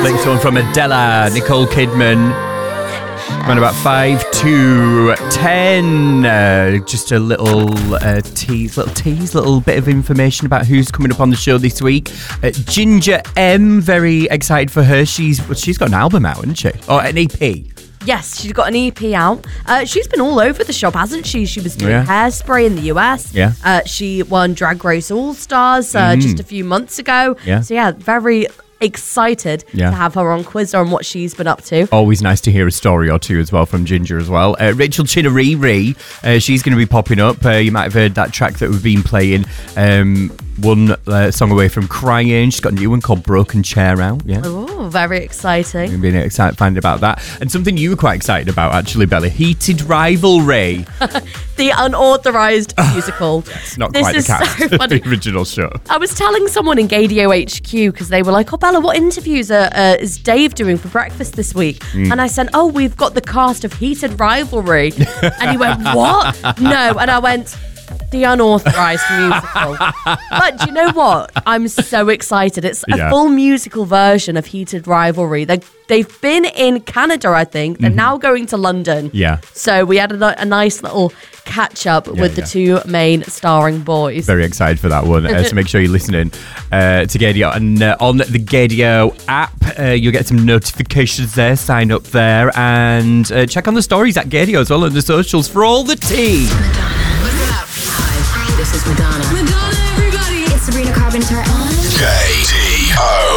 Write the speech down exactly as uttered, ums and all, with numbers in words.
Next one from Adela, Nicole Kidman. Around about five to ten. Uh, just a little uh, tease, little tease, little bit of information about who's coming up on the show this week. Uh, Ginger M, very excited for her. She's well, she's got an album out, hasn't she? Or an E P. Yes, she's got an E P out. Uh, she's been all over the shop, hasn't she? She was doing Yeah. Hairspray in the U S. Yeah. Uh, she won Drag Race All Stars uh, Mm. just a few months ago. Yeah. So yeah, very excited Yeah. to have her on Quizzer and what she's been up to. Always nice to hear a story or two as well from Ginger as well. Uh, Rachel Chinariri, uh, she's going to be popping up. Uh, you might have heard that track that we've been playing. Um, one uh, song away from Crying. She's got a new one called Broken Chair out. Yeah. Oh, very exciting. You've been excited finding about that. And something you were quite excited about, actually, Bella. Heated Rivalry. The unauthorized musical. It's not This quite the is cast so of the funny. original show. I was telling someone in Gadio H Q because they were like, "Oh, Bella, what interviews are, uh, is Dave doing for breakfast this week?" Mm. And I said, "Oh, we've got the cast of Heated Rivalry." And he went, "What? No." And I went, "The unauthorized musical." But do you know what? I'm so excited. It's a Yeah. full musical version of Heated Rivalry. They, they've been in Canada, I think. They're Mhm. now going to London. Yeah. So we had a, a nice little catch up Yeah, with the yeah. two main starring boys. Very excited for that one. Uh, so make sure you're listening uh, to Gadio. And uh, on the Gadio app, uh, you'll get some notifications there. Sign up there. And uh, check on the stories at Gadio as well on the socials for all the tea. This is Madonna. Madonna, everybody. It's Sabrina Carpenter. K T O.